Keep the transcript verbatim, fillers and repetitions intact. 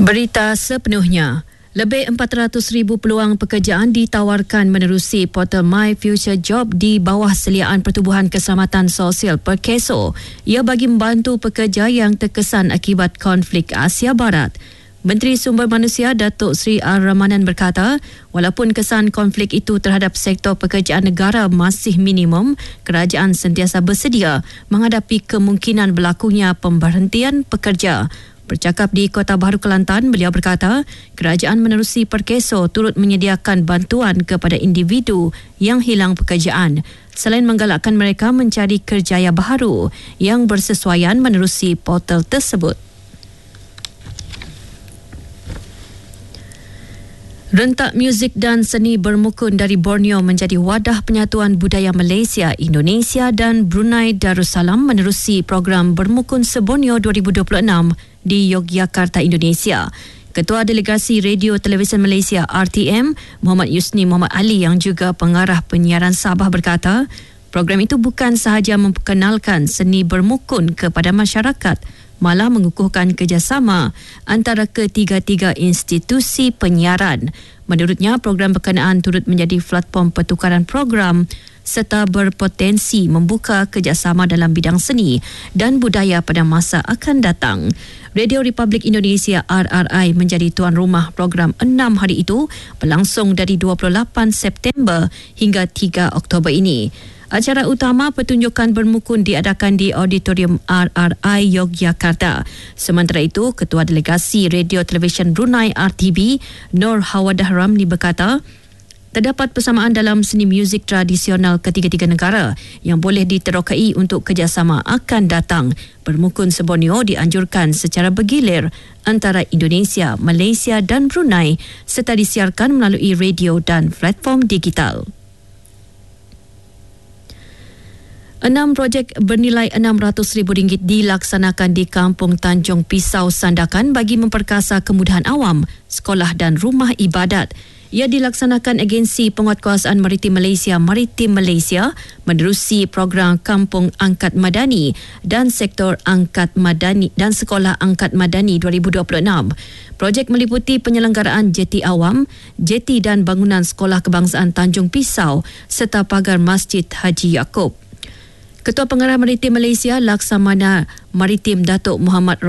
Berita sepenuhnya. Lebih empat ratus ribu peluang pekerjaan ditawarkan menerusi portal My Future Job di bawah seliaan Pertubuhan Keselamatan Sosial Perkeso. Ia bagi membantu pekerja yang terkesan akibat konflik Asia Barat. Menteri Sumber Manusia Datuk Seri R. Ramanan berkata, walaupun kesan konflik itu terhadap sektor pekerjaan negara masih minimum, kerajaan sentiasa bersedia menghadapi kemungkinan berlakunya pemberhentian pekerja. Bercakap di Kota Baru Kelantan, beliau berkata, kerajaan menerusi Perkeso turut menyediakan bantuan kepada individu yang hilang pekerjaan selain menggalakkan mereka mencari kerjaya baharu yang bersesuaian menerusi portal tersebut. Rentak muzik dan seni bermukun dari Borneo menjadi wadah penyatuan budaya Malaysia, Indonesia dan Brunei Darussalam menerusi program Bermukun Se-Borneo dua ribu dua puluh enam di Yogyakarta, Indonesia. Ketua Delegasi Radio Televisyen Malaysia R T M, Muhammad Yusni Muhammad Ali yang juga pengarah penyiaran Sabah berkata, program itu bukan sahaja memperkenalkan seni bermukun kepada masyarakat, malah mengukuhkan kerjasama antara ketiga-tiga institusi penyiaran. Menurutnya, program berkenaan turut menjadi platform pertukaran program serta berpotensi membuka kerjasama dalam bidang seni dan budaya pada masa akan datang. Radio Republik Indonesia R R I menjadi tuan rumah program enam hari itu berlangsung dari dua puluh lapan September hingga tiga Oktober ini. Acara utama pertunjukan bermukun diadakan di Auditorium R R I Yogyakarta. Sementara itu, Ketua Delegasi Radio Televisyen Brunei R T B, Nur Hawadah Ramli berkata, terdapat persamaan dalam seni muzik tradisional ketiga-tiga negara yang boleh diterokai untuk kerjasama akan datang. Bermukun Se-Borneo dianjurkan secara bergilir antara Indonesia, Malaysia dan Brunei serta disiarkan melalui radio dan platform digital. Enam projek bernilai enam ratus ribu ringgit dilaksanakan di Kampung Tanjung Pisau Sandakan bagi memperkasa kemudahan awam, sekolah dan rumah ibadat. Ia dilaksanakan Agensi Penguatkuasaan Maritim Malaysia Maritim Malaysia menerusi program Kampung Angkat Madani dan Sektor Angkat Madani dan Sekolah Angkat Madani dua ribu dua puluh enam. Projek meliputi penyelenggaraan jeti awam, jeti dan bangunan Sekolah Kebangsaan Tanjung Pisau serta pagar Masjid Haji Yaakob. Ketua Pengarah Maritim Malaysia Laksamana Maritim Datuk Muhammad